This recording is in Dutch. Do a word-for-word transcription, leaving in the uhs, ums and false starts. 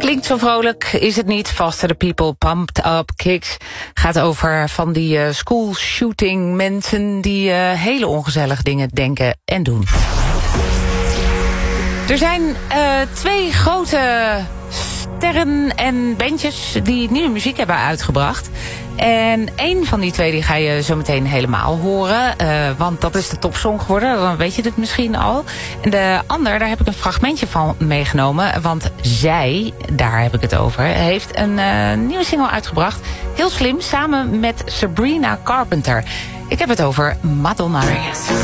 Klinkt zo vrolijk, is het niet? Faster the People, Pumped Up Kicks. Gaat over van die uh, school shooting mensen die uh, hele ongezellige dingen denken en doen. Er zijn uh, twee grote sterren en bandjes die nieuwe muziek hebben uitgebracht. En één van die twee die ga je zo meteen helemaal horen. Uh, want dat is de topsong geworden, dan weet je het misschien al. En de ander, daar heb ik een fragmentje van meegenomen. Want zij, daar heb ik het over, heeft een uh, nieuwe single uitgebracht. Heel slim, samen met Sabrina Carpenter. Ik heb het over Madonna.